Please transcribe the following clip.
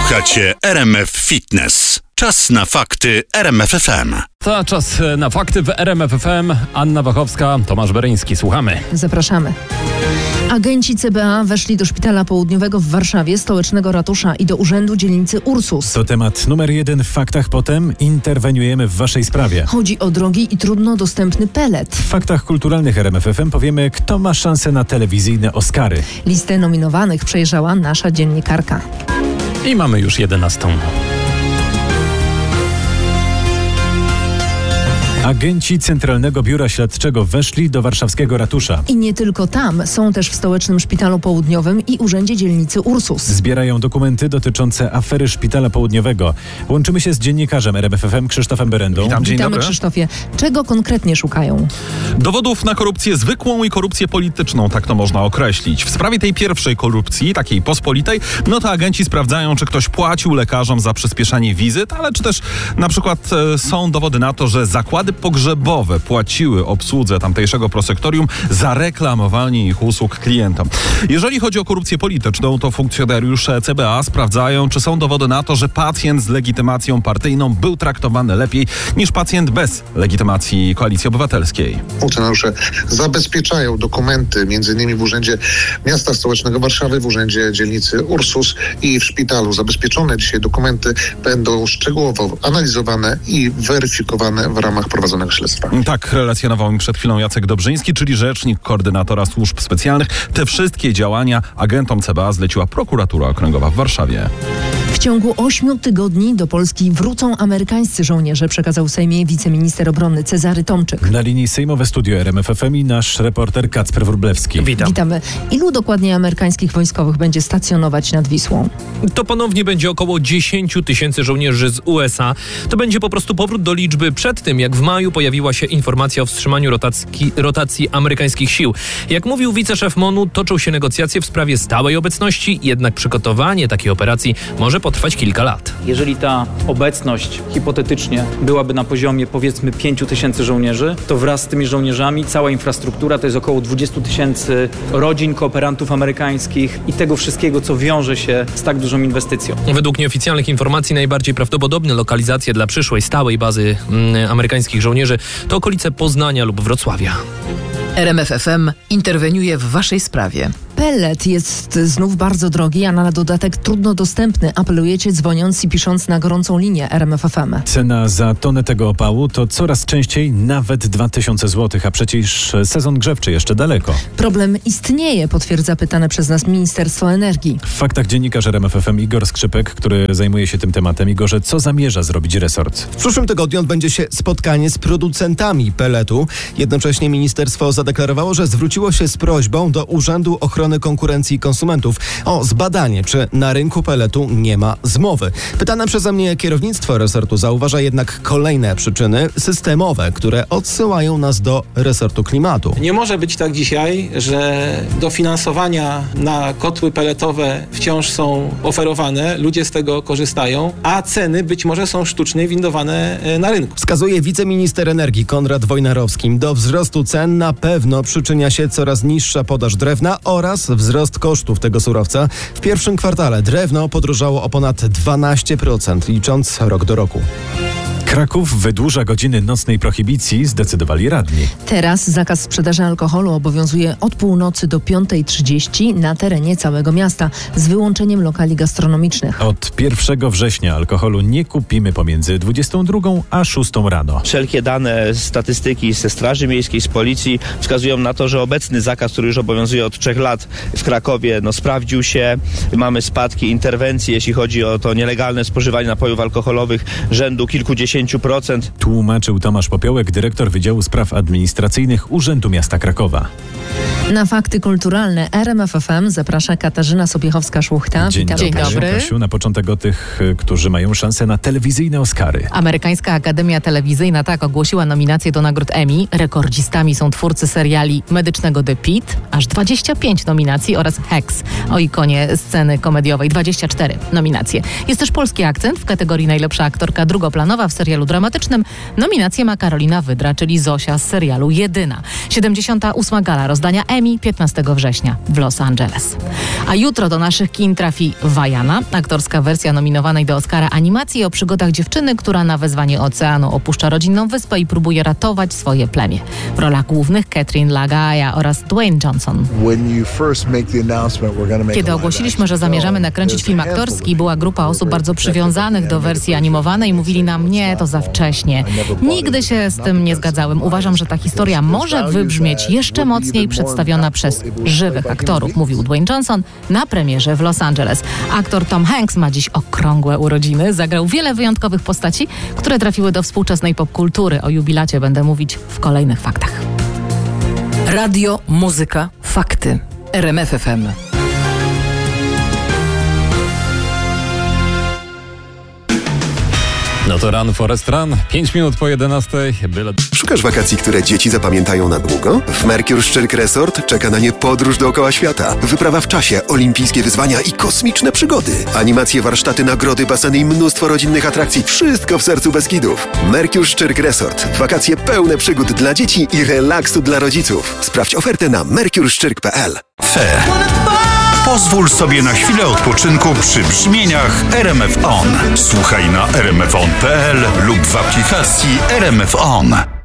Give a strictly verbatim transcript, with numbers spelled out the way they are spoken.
Słuchacie R M F Fitness. Czas na fakty R M F F M. To czas na fakty w R M F F M. Anna Wachowska, Tomasz Bereński. Słuchamy. Zapraszamy. Agenci C B A weszli do Szpitala Południowego w Warszawie, stołecznego ratusza i do Urzędu Dzielnicy Ursus. To temat numer jeden w faktach, potem interweniujemy w waszej sprawie. Chodzi o drogi i trudno dostępny pelet. W faktach kulturalnych R M F F M powiemy, kto ma szansę na telewizyjne Oscary. Listę nominowanych przejrzała nasza dziennikarka. I mamy już jedenastą. Agenci Centralnego Biura Śledczego weszli do warszawskiego ratusza. I nie tylko tam, są też w Stołecznym Szpitalu Południowym i Urzędzie Dzielnicy Ursus. Zbierają dokumenty dotyczące afery Szpitala Południowego. Łączymy się z dziennikarzem R M F F M Krzysztofem Berendą. Witam, dzień Witamy, dobry. Krzysztofie. Czego konkretnie szukają? Dowodów na korupcję zwykłą i korupcję polityczną, tak to można określić. W sprawie tej pierwszej korupcji, takiej pospolitej, no to agenci sprawdzają, czy ktoś płacił lekarzom za przyspieszanie wizyt, ale czy też na przykład e, są dowody na to, że zakłady pogrzebowe płaciły obsłudze tamtejszego prosektorium za reklamowanie ich usług klientom. Jeżeli chodzi o korupcję polityczną, to funkcjonariusze C B A sprawdzają, czy są dowody na to, że pacjent z legitymacją partyjną był traktowany lepiej niż pacjent bez legitymacji Koalicji Obywatelskiej. Funkcjonariusze zabezpieczają dokumenty między innymi w Urzędzie Miasta Stołecznego Warszawy, w Urzędzie Dzielnicy Ursus i w szpitalu. Zabezpieczone dzisiaj dokumenty będą szczegółowo analizowane i weryfikowane w ramach prowadzonego śledztwa. Tak relacjonował mi przed chwilą Jacek Dobrzyński, czyli rzecznik koordynatora służb specjalnych. Te wszystkie działania agentom C B A zleciła prokuratura okręgowa w Warszawie. W ciągu ośmiu tygodni do Polski wrócą amerykańscy żołnierze, przekazał Sejmie wiceminister obrony Cezary Tomczyk. Na linii sejmowe studio R M F F M i nasz reporter Kacper Wróblewski. Witam. Witamy. Ilu dokładnie amerykańskich wojskowych będzie stacjonować nad Wisłą? To ponownie będzie około dziesięć tysięcy żołnierzy z U S A. To będzie po prostu powrót do liczby przed tym, jak w maju pojawiła się informacja o wstrzymaniu rotacji, rotacji amerykańskich sił. Jak mówił wiceszef M O N-u, toczą się negocjacje w sprawie stałej obecności, jednak przygotowanie takiej operacji może potrwać kilka lat. Jeżeli ta obecność hipotetycznie byłaby na poziomie powiedzmy pięć tysięcy żołnierzy, to wraz z tymi żołnierzami cała infrastruktura to jest około dwadzieścia tysięcy rodzin kooperantów amerykańskich i tego wszystkiego, co wiąże się z tak dużą inwestycją. Według nieoficjalnych informacji najbardziej prawdopodobne lokalizacje dla przyszłej stałej bazy mm, amerykańskich żołnierzy to okolice Poznania lub Wrocławia. R M F F M interweniuje w waszej sprawie. Pelet jest znów bardzo drogi, a na dodatek trudno dostępny. Apelujecie dzwoniąc i pisząc na gorącą linię R M F F M. Cena za tonę tego opału to coraz częściej nawet dwa tysiące złotych, a przecież sezon grzewczy jeszcze daleko. Problem istnieje, potwierdza pytane przez nas Ministerstwo Energii. W faktach dziennikarz R M F F M Igor Skrzypek, który zajmuje się tym tematem. Igorze, co zamierza zrobić resort? W przyszłym tygodniu odbędzie się spotkanie z producentami peletu. Jednocześnie ministerstwo zadeklarowało, że zwróciło się z prośbą do Urzędu Ochrony Konkurencji i Konsumentów o zbadanie, czy na rynku peletu nie ma zmowy. Pytane przeze mnie kierownictwo resortu zauważa jednak kolejne przyczyny systemowe, które odsyłają nas do resortu klimatu. Nie może być tak dzisiaj, że dofinansowania na kotły peletowe wciąż są oferowane, ludzie z tego korzystają, a ceny być może są sztucznie windowane na rynku. Wskazuje wiceminister energii Konrad Wojnarowski. Do wzrostu cen na pewno przyczynia się coraz niższa podaż drewna oraz wzrost kosztów tego surowca. W pierwszym kwartale drewno podrożało o ponad dwanaście procent, licząc rok do roku. Kraków wydłuża godziny nocnej prohibicji, zdecydowali radni. Teraz zakaz sprzedaży alkoholu obowiązuje od północy do piątej trzydzieści na terenie całego miasta, z wyłączeniem lokali gastronomicznych. Od pierwszego września alkoholu nie kupimy pomiędzy dwudziestą drugą a szóstą rano. Wszelkie dane, statystyki ze Straży Miejskiej, z Policji wskazują na to, że obecny zakaz, który już obowiązuje od trzech lat w Krakowie, no sprawdził się. Mamy spadki interwencji, jeśli chodzi o to nielegalne spożywanie napojów alkoholowych rzędu kilkudziesięciu procent. Tłumaczył Tomasz Popiołek, dyrektor Wydziału Spraw Administracyjnych Urzędu Miasta Krakowa. Na fakty kulturalne R M F F M zaprasza Katarzyna Sobiechowska-Szłuchta. Dzień Witam. dobry. Dzień dobry. Kasiu, na początek o tych, którzy mają szansę na telewizyjne Oscary. Amerykańska Akademia Telewizyjna tak ogłosiła nominacje do nagród Emmy. Rekordzistami są twórcy seriali medycznego The Pitt, aż dwadzieścia pięć nominacji, oraz Hex o ikonie sceny komediowej, dwadzieścia cztery nominacje. Jest też polski akcent w kategorii najlepsza aktorka drugoplanowa w serialu serialu dramatycznym. Nominację ma Karolina Wydra, czyli Zosia z serialu Jedyna. siedemdziesiąta ósma gala rozdania Emmy piętnastego września w Los Angeles. A jutro do naszych kin trafi Vaiana, aktorska wersja nominowanej do Oscara animacji o przygodach dziewczyny, która na wezwanie oceanu opuszcza rodzinną wyspę i próbuje ratować swoje plemię. W rolach głównych Catherine Lagaya oraz Dwayne Johnson. Kiedy ogłosiliśmy, że zamierzamy nakręcić film aktorski, była grupa osób bardzo przywiązanych do wersji animowanej. Mówili nam, nie, to za wcześnie. Nigdy się z tym nie zgadzałem. Uważam, że ta historia może wybrzmieć jeszcze mocniej przedstawiona przez żywych aktorów, mówił Dwayne Johnson na premierze w Los Angeles. Aktor Tom Hanks ma dziś okrągłe urodziny. Zagrał wiele wyjątkowych postaci, które trafiły do współczesnej popkultury. O jubilacie będę mówić w kolejnych faktach. Radio, muzyka, fakty. R M F F M. No to Run Forest Run, pięć minut po jedenastej. Byle... Szukasz wakacji, które dzieci zapamiętają na długo? W Mercure Szczyrk Resort czeka na nie podróż dookoła świata. Wyprawa w czasie, olimpijskie wyzwania i kosmiczne przygody. Animacje, warsztaty, nagrody, baseny i mnóstwo rodzinnych atrakcji. Wszystko w sercu Beskidów. Mercure Szczyrk Resort. Wakacje pełne przygód dla dzieci i relaksu dla rodziców. Sprawdź ofertę na mercure szczyrk kropka p l. Fe. Pozwól sobie na chwilę odpoczynku przy brzmieniach R M F On. Słuchaj na r m f on kropka p l lub w aplikacji R M F On.